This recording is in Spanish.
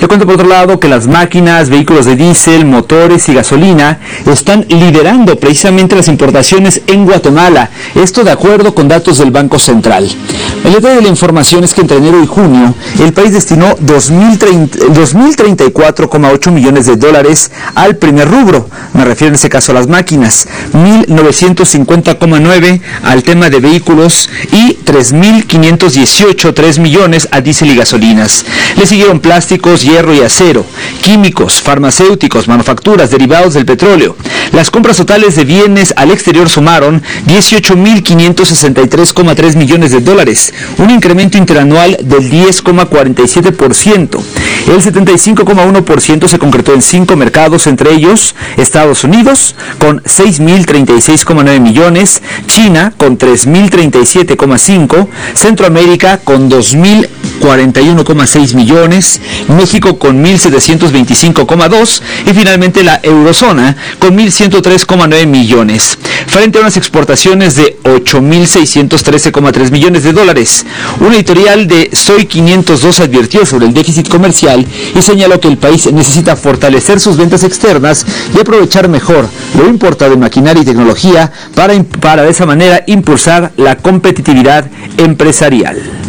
cuento por otro lado que las máquinas, vehículos de diésel, motores y gasolina están liderando precisamente las importaciones en Guatemala. Esto de acuerdo con datos del Banco Central. El detalle de la información es que entre enero y junio el país destinó 2.034,8 millones de dólares al primer rubro. Me refiero en este caso a las máquinas, 1.950,9 al tema de vehículos y 3 millones a diésel y gasolinas. Le siguieron plásticos, hierro y acero, químicos, farmacéuticos, manufacturas, derivados del petróleo. Las compras totales de bienes al exterior sumaron 18.563,3 millones de dólares, un incremento interanual del 10,47%. El 75,1% se concretó en 5 mercados, entre ellos Estados Unidos con 6.036,9 millones, China con 3.037,5, Centroamérica con 2.041,6 millones, México con 1.725,2 y finalmente la eurozona con 1.103,9 millones, frente a unas exportaciones de 8.613,3 millones de dólares. Un editorial de Soy 502 advirtió sobre el déficit comercial y señaló que el país necesita fortalecer sus ventas externas y aprovechar mejor lo importado en maquinaria y tecnología para de esa manera impulsar la competitividad empresarial.